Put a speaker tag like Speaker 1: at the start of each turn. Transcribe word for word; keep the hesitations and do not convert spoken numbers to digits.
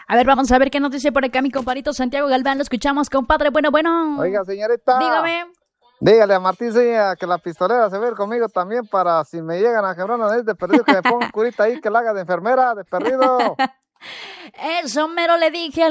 Speaker 1: A ver, vamos a ver qué nos dice por acá mi compadrito Santiago Galván. Lo escuchamos, compadre. Bueno, bueno.
Speaker 2: Oiga, señorita.
Speaker 1: Dígame.
Speaker 2: Dígale a Martín Zúñiga que la pistolera se ve conmigo también para si me llegan a quebrar una nariz de perdido que me ponga un curita ahí que la haga de enfermera de perdido.
Speaker 1: Eso mero le dije al